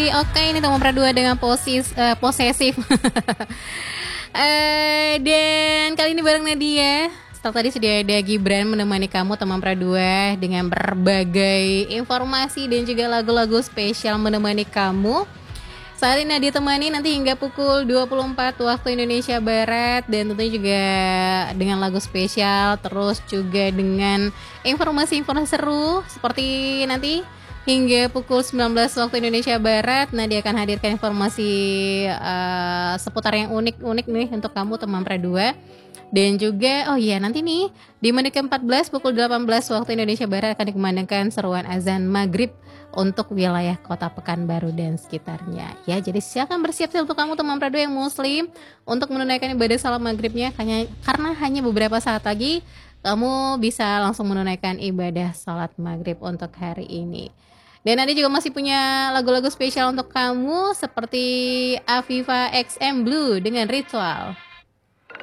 kembali oke ini teman Pradua dengan posesif. Dan kali ini bareng Nadia. Setelah tadi sudah ada Gibran menemani kamu teman Pradua dengan berbagai informasi dan juga lagu-lagu spesial menemani kamu. Saat ini Nadia temani nanti hingga pukul 24 waktu Indonesia Barat. Dan tentunya juga dengan lagu spesial. Terus juga dengan informasi-informasi seru. Seperti nanti hingga pukul 19 waktu Indonesia Barat Nadia akan hadirkan informasi seputar yang unik-unik nih untuk kamu teman Pradua. Dan juga nanti nih di menit ke-14 pukul 18 waktu Indonesia Barat akan dikumandangkan seruan azan maghrib untuk wilayah kota Pekanbaru dan sekitarnya. Ya, jadi silakan bersiap-siap untuk kamu teman Pradua yang muslim untuk menunaikan ibadah salat maghribnya karena hanya beberapa saat lagi kamu bisa langsung menunaikan ibadah salat maghrib untuk hari ini. Dan Nadia juga masih punya lagu-lagu spesial untuk kamu seperti Afifa XM Blue dengan Ritual.